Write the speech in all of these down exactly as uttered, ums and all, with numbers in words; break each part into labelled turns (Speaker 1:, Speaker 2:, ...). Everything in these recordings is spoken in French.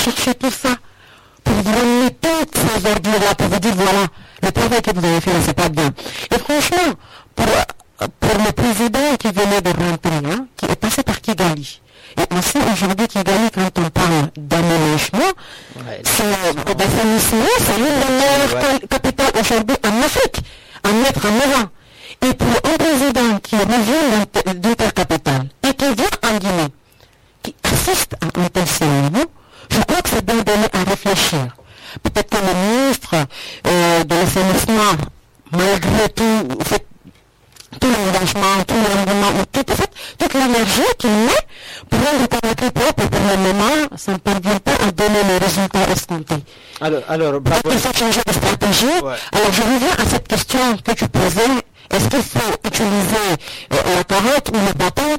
Speaker 1: chercher tout ça pour vous ramener toutes ces ordures-là, pour vous dire, voilà, le travail que vous avez fait là, c'est pas bien. Et franchement, pour, pour le président qui venait de rentrer, hein, qui est passé par Kigali, et aussi aujourd'hui Kigali, quand on parle d'aménagement, ouais, c'est d'assainissement, c'est l'une des meilleures ouais. capitales aujourd'hui en Afrique, à mettre en avant. Et pour un président qui revient d'intercapital et qui vient en Guinée, qui assiste à un tel séminaire, je crois que c'est bien donné à réfléchir. Peut-être que le ministre euh, de l'assainissement, malgré tout, en fait, tout l'engagement, tout l'engagement, tout, en fait, toute l'énergie qu'il met pour rendre le propre, pour le moment, ça ne parvient pas à donner les résultats escomptés.
Speaker 2: Alors, alors,
Speaker 1: peut-être qu'il faut changer de stratégie. Ouais. Alors, je reviens à cette question que tu posais. Est-ce qu'il faut utiliser euh, la carotte ou le bâton?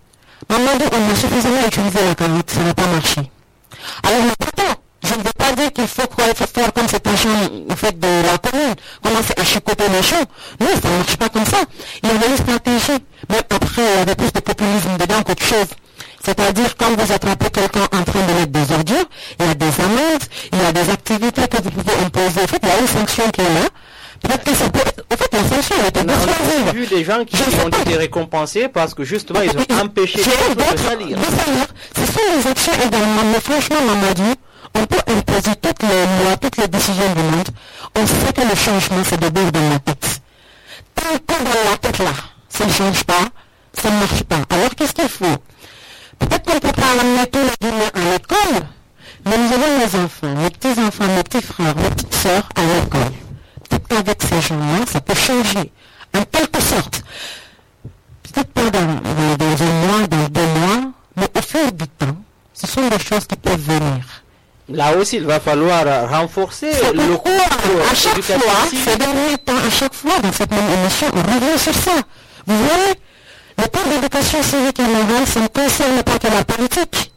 Speaker 1: Maman dit, on a suffisamment utilisé la carotte, ça n'a pas marché. Alors, le bâton, je ne veux pas dire qu'il faut quoi, faire comme cet agent en fait, de la commune, commencer à chicoter les champs. Non, ça ne marche pas comme ça. Il y avait une stratégie. Mais après, il y avait plus de populisme dedans qu'autre chose. C'est-à-dire, quand vous attrapez quelqu'un en train de mettre des ordures, il y a des amendes, il y a des activités que vous pouvez imposer. En fait, il y a une sanction qui est là. Peut-être que ça peut être... En fait, la sanction, elle était
Speaker 2: dissuasive. On a vu des gens qui ont été récompensés parce que justement, ils ont empêché les autres de salir.
Speaker 1: Ce sont les actions également. Mais franchement, Mamadou, on peut imposer toutes les lois, toutes les décisions du monde. On sait que le changement, c'est d'abord dans la tête. Tant que dans la tête là, ça ne change pas, ça ne marche pas. Alors, qu'est-ce qu'il faut? Peut-être qu'on ne peut pas amener tous les Guinéens à l'école, mais nous avons nos enfants, mes petits-enfants, mes petits frères, mes petites sœurs à l'école. Peut-être qu'avec ces gens-là, ça peut changer, en quelque sorte. Peut-être pas dans, dans un mois, dans deux mois, mais au fil du temps, ce sont des choses qui peuvent venir.
Speaker 2: Là aussi, il va falloir renforcer
Speaker 1: c'est
Speaker 2: le
Speaker 1: cours à chaque fois, ces derniers temps, à chaque fois, dans cette même émission, on revient sur ça. Vous voyez, le cours d'éducation civique et morale, ça ne concerne pas que la politique.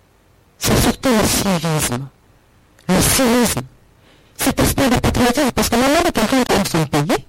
Speaker 1: C'est surtout le civisme. Le civisme. Cet esprit de patriotisme, parce que maintenant, quelqu'un qui aime son pays,